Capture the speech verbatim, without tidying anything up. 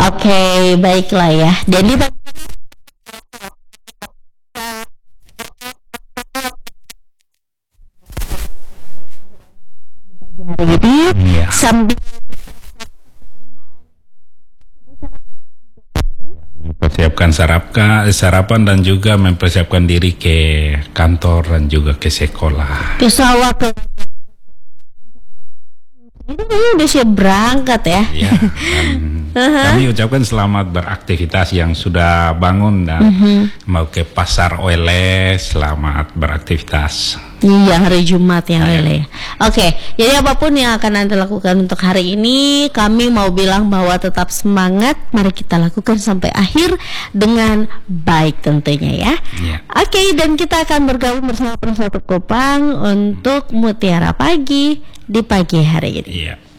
Oke, baiklah ya. Dan di hari ini Iya. sambil Mempersiapkan sarapka, sarapan dan juga mempersiapkan diri ke kantor dan juga ke sekolah. ke sawah ke itu kayaknya udah siap berangkat ya. Ya, dan kami ucapkan selamat beraktivitas yang sudah bangun dan mau ke pasar O L E, selamat beraktivitas. Iya, hari Jumat ya, Iya. Lele. Oke, jadi apapun yang akan Anda lakukan untuk hari ini, kami mau bilang bahwa tetap semangat. Mari kita lakukan sampai akhir dengan baik tentunya ya. Iya. Oke, dan kita akan bergabung bersama Persatu Kopang untuk Mutiara Pagi di pagi hari ini. Iya.